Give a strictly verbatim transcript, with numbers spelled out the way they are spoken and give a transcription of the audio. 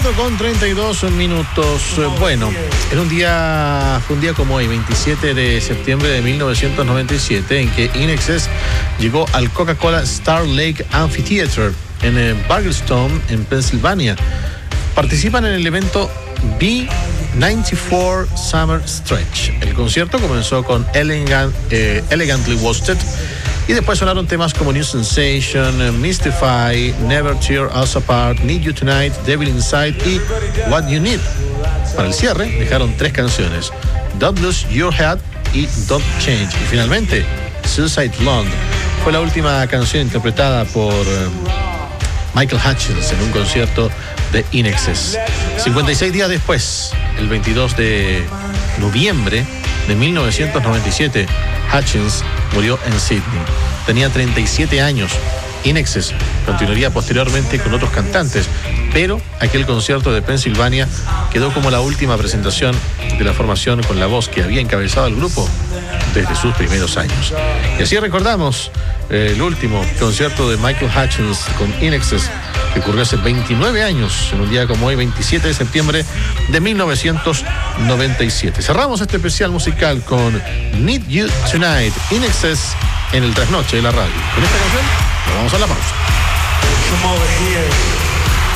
cuatro con treinta y dos minutos. Bueno, en un día, fue un día como hoy, veintisiete de septiembre de mil novecientos noventa y siete, en que In Excess llegó al Coca-Cola Star Lake Amphitheater en Bargelstone, en Pensilvania. Participan en el evento B noventa y cuatro Summer Stretch. El concierto comenzó con Elegant, eh, Elegantly Wasted, y después sonaron temas como New Sensation, Mystify, Never Tear Us Apart, Need You Tonight, Devil Inside y What You Need. Para el cierre dejaron tres canciones: Don't Lose Your Head y Don't Change. Y finalmente, Suicide Blonde fue la última canción interpretada por eh, Michael Hutchence en un concierto de In Excess. cincuenta y seis días después, el veintidós de noviembre de mil novecientos noventa y siete, Hutchence murió en Sydney. Tenía treinta y siete años. In Excess continuaría posteriormente con otros cantantes, pero aquel concierto de Pensilvania quedó como la última presentación de la formación con la voz que había encabezado el grupo desde sus primeros años. Y así recordamos eh, el último concierto de Michael Hutchence con In Excess, que ocurrió hace veintinueve años, en un día como hoy, veintisiete de septiembre de mil novecientos noventa y siete. Cerramos este especial musical con Need You Tonight, In Excess, en el Trasnoche de la radio. Con esta canción nos vamos a la pausa. Come over here.